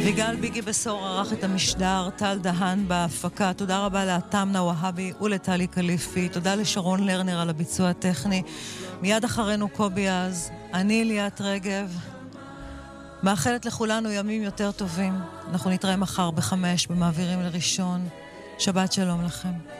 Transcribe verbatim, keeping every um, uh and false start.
אביגל ביגי בסור ערך את המשדר, טל דהן בהפקה. תודה רבה לתמנה והבי ולטלי קליפי. תודה לשרון לרנר על הביצוע הטכני. מיד אחרינו קובי אז. אני ליאת רגב. מאחלת לכולנו ימים יותר טובים. אנחנו נתראה מחר בחמש במעבירים לראשון. שבת שלום לכם.